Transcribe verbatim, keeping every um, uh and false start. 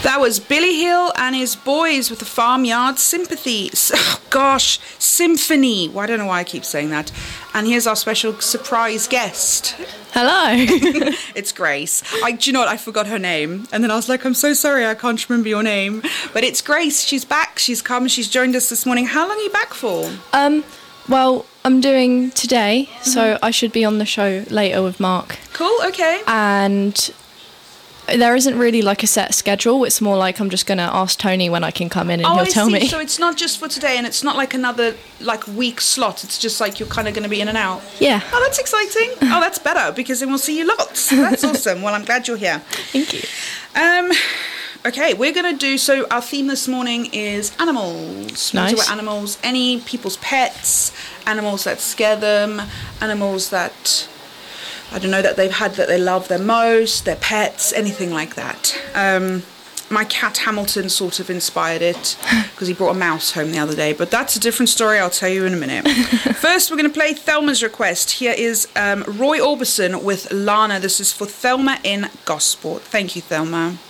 That was Billy Hill and his boys with the Farmyard Sympathy. Oh, gosh, Symphony. Well, I don't know why I keep saying that. And here's our special surprise guest. Hello. It's Grace. I, do you know what? I forgot her name. And then I was like, I'm so sorry, I can't remember your name. But it's Grace. She's back. She's come. She's joined us this morning. How long are you back for? Um, well, I'm doing today, mm-hmm. so I should be on the show later with Mark. Cool, okay. And there isn't really like a set schedule. It's more like I'm just going to ask Tony when I can come in and oh, he'll I tell see. me. So it's not just for today and it's not like another like week slot. It's just like you're kind of going to be in and out. Yeah. Oh, that's exciting. Oh, that's better because then we'll see you lots. That's awesome. Well, I'm glad you're here. Thank you. Um, okay, we're going to do, so our theme this morning is animals. Nice. We'll do animals, any people's pets, animals that scare them, animals that, I don't know, that they've had that they love the most, their pets, anything like that. Um, my cat Hamilton sort of inspired it because he brought a mouse home the other day, but that's a different story. I'll tell you in a minute. First, we're going to play Thelma's request. Here is um, Roy Orbison with Lana. This is for Thelma in Gosport. Thank you, Thelma.